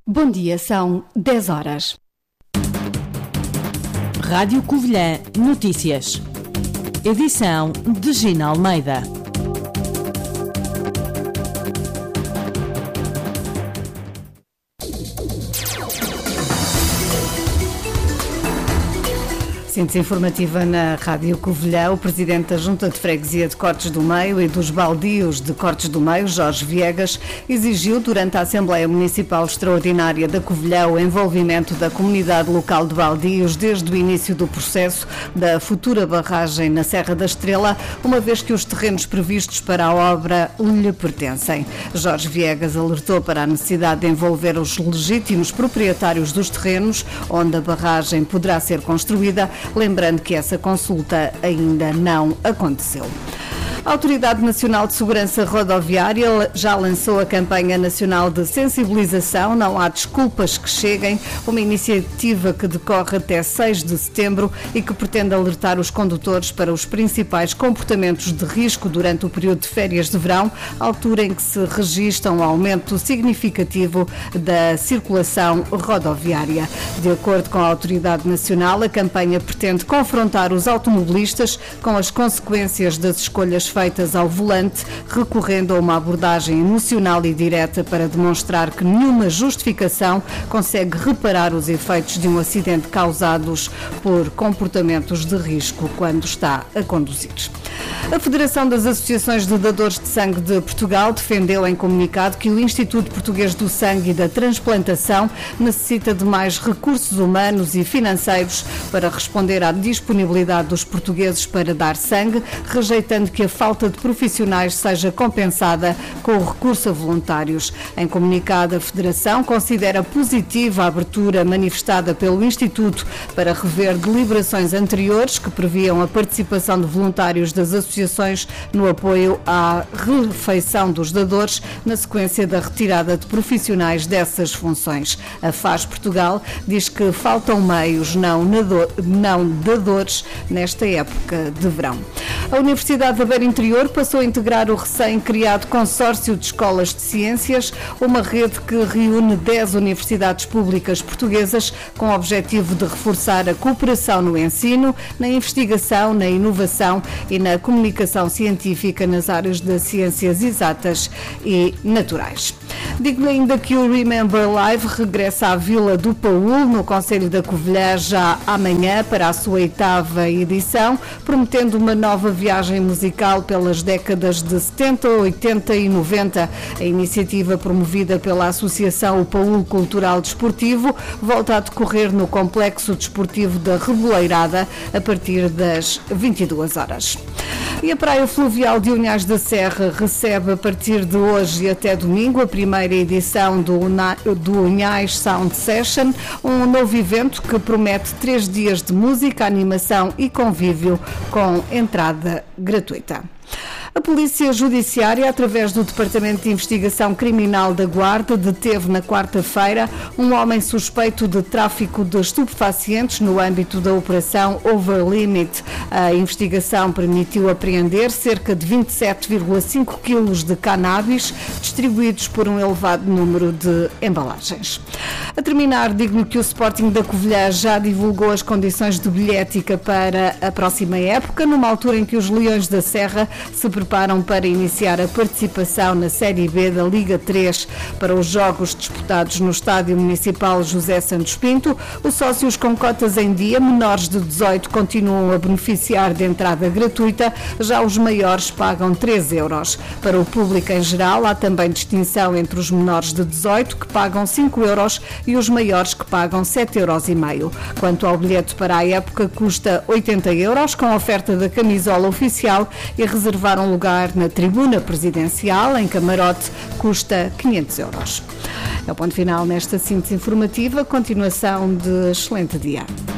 Bom dia, são 10 horas. Rádio Covilhã Notícias. Edição de Gina Almeida. Síntese informativa na Rádio Covilhã. O presidente da Junta de Freguesia de Cortes do Meio e dos Baldios de Cortes do Meio, Jorge Viegas, exigiu durante a Assembleia Municipal Extraordinária da Covilhã o envolvimento da comunidade local de Baldios desde o início do processo da futura barragem na Serra da Estrela, uma vez que os terrenos previstos para a obra lhe pertencem. Jorge Viegas alertou para a necessidade de envolver os legítimos proprietários dos terrenos onde a barragem poderá ser construída, lembrando que essa consulta ainda não aconteceu. A Autoridade Nacional de Segurança Rodoviária já lançou a campanha nacional de sensibilização Não Há Desculpas que Cheguem, uma iniciativa que decorre até 6 de setembro e que pretende alertar os condutores para os principais comportamentos de risco durante o período de férias de verão, altura em que se registra um aumento significativo da circulação rodoviária. De acordo com a Autoridade Nacional, a campanha pretende confrontar os automobilistas com as consequências das escolhas feitas ao volante, recorrendo a uma abordagem emocional e direta para demonstrar que nenhuma justificação consegue reparar os efeitos de um acidente causados por comportamentos de risco quando está a conduzir. A Federação das Associações de Dadores de Sangue de Portugal defendeu em comunicado que o Instituto Português do Sangue e da Transplantação necessita de mais recursos humanos e financeiros para responder à disponibilidade dos portugueses para dar sangue, rejeitando que a falta de profissionais seja compensada com o recurso a voluntários. Em comunicado, a Federação considera positiva a abertura manifestada pelo Instituto para rever deliberações anteriores que previam a participação de voluntários das associações no apoio à refeição dos dadores na sequência da retirada de profissionais dessas funções. A FAS Portugal diz que faltam meios, não dadores, nesta época de verão. A Universidade da Beira Interior passou a integrar o recém-criado Consórcio de Escolas de Ciências, uma rede que reúne 10 universidades públicas portuguesas com o objetivo de reforçar a cooperação no ensino, na investigação, na inovação e na comunicação científica nas áreas das ciências exatas e naturais. Digo-lhe ainda que o Remember Live regressa à Vila do Paúl, no concelho da Covilhã, já amanhã para a sua 8ª edição, prometendo uma nova viagem musical pelas décadas de 70, 80 e 90. A iniciativa, promovida pela Associação O Paúl Cultural Desportivo, volta a decorrer no Complexo Desportivo da Reboleirada a partir das 22 horas. E a Praia Fluvial de Unhais da Serra recebe a partir de hoje e até domingo a primeira edição do Unhais Sound Session, um novo evento que promete 3 dias de música, animação e convívio com entrada gratuita. A Polícia Judiciária, através do Departamento de Investigação Criminal da Guarda, deteve na quarta-feira um homem suspeito de tráfico de estupefacientes no âmbito da Operação Overlimit. A investigação permitiu apreender cerca de 27,5 quilos de cannabis, distribuídos por um elevado número de embalagens. A terminar, digo-lhe que o Sporting da Covilhã já divulgou as condições de bilhética para a próxima época, numa altura em que os Leões da Serra se preparam para iniciar a participação na Série B da Liga 3. Para os jogos disputados no Estádio Municipal José Santos Pinto, os sócios com cotas em dia, menores de 18, continuam a beneficiar de entrada gratuita, já os maiores pagam 3 euros. Para o público em geral, há também distinção entre os menores de 18, que pagam 5 euros, e os maiores, que pagam 7,5 euros. Quanto ao bilhete para a época, custa 80 euros, com a oferta da camisola oficial, e reservar um lugar na tribuna presidencial, em camarote, custa 500 euros. É o ponto final nesta síntese informativa. Continuação de excelente dia.